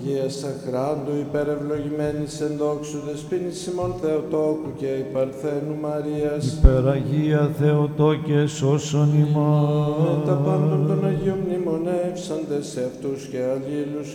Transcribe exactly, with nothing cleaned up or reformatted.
Αγίας Αχράντου, υπερευλογημένης εν δόξου δεσποίνης ημών Θεοτόκου και η Παρθένου Μαρίας, Υπεραγία Θεοτόκε σώσον ημάς. με τα πάντων των Αγίων μνημονεύσαντες σε αυτούς και αλλήλους